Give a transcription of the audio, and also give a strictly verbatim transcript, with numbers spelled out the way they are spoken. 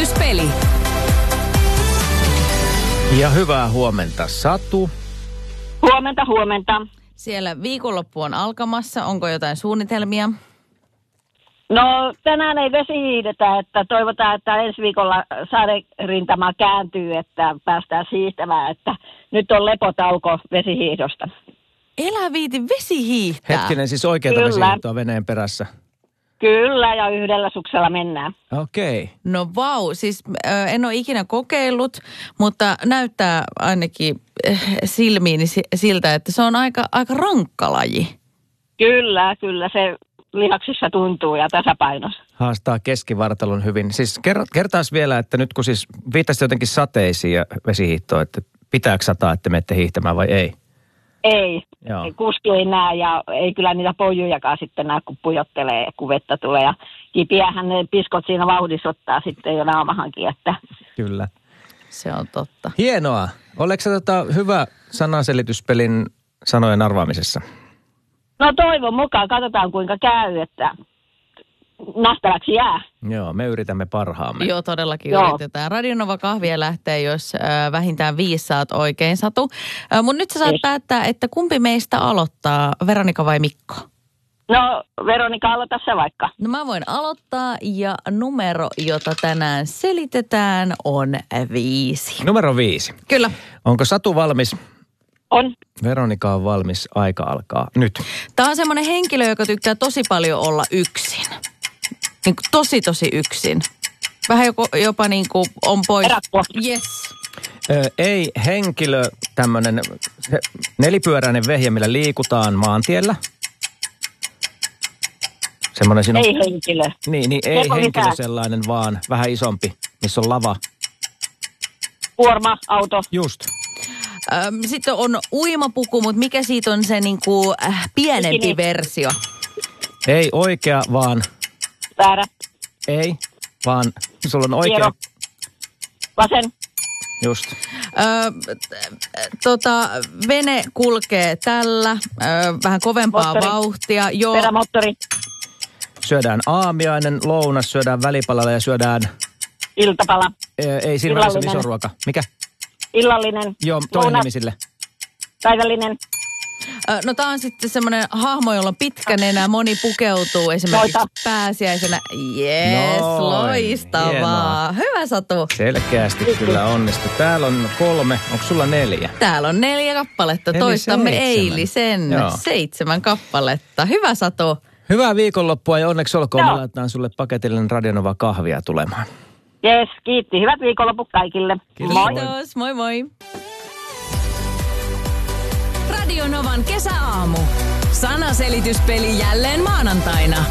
Sananselityspeli. Ja hyvää huomenta, Satu. Huomenta, huomenta. Siellä viikonloppu on alkamassa. Onko jotain suunnitelmia? No tänään ei vesihiihdetä, että toivotaan, että ensi viikolla saderintama kääntyy, että päästään siihtämään, että nyt on lepotauko vesihiihdosta. Elä viiti vesihiihtää. Hetkinen, siis oikeata vesihiihtoa veneen perässä. Kyllä, ja yhdellä suksella mennään. Okei. Okay. No vau, siis äh, en ole ikinä kokeillut, mutta näyttää ainakin äh, silmiini siltä, että se on aika, aika rankka laji. Kyllä, kyllä se lihaksissa tuntuu ja tasapainossa. Haastaa keskivartalon hyvin. Siis kertaas vielä, että nyt kun siis viittasit jotenkin sateisiin ja vesihiihtoon, että pitääkö sataa, että menette hiihtämään vai ei? Ei. Joo. Kuski ei näe ja ei kyllä niitä pojujakaan sitten näe, kun pujottelee, kun vettä tulee. Ja kipiähän ne piskot siinä vauhdissa ottaa sitten jo naamahankin, että... Kyllä. Se on totta. Hienoa. Oletko sä tota hyvä sanaselityspelin sanojen arvaamisessa? No toivon mukaan. Katsotaan kuinka käy, että nähtäväksi jää. Joo, me yritämme parhaamme. Joo, todellakin Joo. yritetään. Radionova kahvia lähtee, jos äh, vähintään viisi saat oikein, Satu. Äh, Mutta nyt sä saat Yes. päättää, että kumpi meistä aloittaa, Veronika vai Mikko? No Veronika, aloita se vaikka. No mä voin aloittaa ja numero, jota tänään selitetään, on viisi. Numero viisi. Kyllä. Onko Satu valmis? On. Veronika on valmis. Aika alkaa nyt. Tämä on semmoinen henkilö, joka tykkää tosi paljon olla yksin. Niin kuin tosi, tosi yksin. Vähän joko, jopa niin kuin on pois. Erakko. Yes. Ö, ei henkilö, tämmöinen nelipyöräinen vehje, millä liikutaan maantiellä. Semmoinen siinä on, Ei henkilö. Niin, niin ei Kerro henkilö lisää. sellainen, vaan vähän isompi, missä on lava. Kuorma, auto. Just. Öm, Sitten on uimapuku, mutta mikä siitä on se niin kuin, äh, pienempi Bikini. versio? Ei oikea, vaan Väärä. ei, vaan sulla on oikea. Kiero. Vasen. Just. Öö, tota, vene kulkee tällä, öö, vähän kovempaa Moottori. vauhtia. Joo, Perämoottori. Syödään aamiainen, lounas, syödään välipalalla ja syödään, Iltapala. ää, ei siinä välissä Illallinen. visoruoka. Mikä? Illallinen. Joo, toinen Lounas. nimi sille. Päivällinen. öö, no tää on sitten semmoinen hahmo, jolla on pitkä nenä, moni pukeutuu esimerkiksi Noita. pääsiäisenä. Jees, Noin, loistavaa. hienoa. Hyvä, Satu. Selkeästi kyllä onnistu. Täällä on kolme, onko sulla neljä? Täällä on neljä kappaletta. Eli Toistamme seitsemän. eilisen. Joo. Seitsemän kappaletta. Hyvä, Satu. Hyvää viikonloppua ja onneksi olkoon. Joo. Me laitetaan sulle paketillinen Radionova kahvia tulemaan. Jes, kiitti. Hyvät viikonloput kaikille. Kiitos. Moi. Kiitos, moi moi. Radionovan kesäaamu. Sanaselityspeli jälleen maanantaina.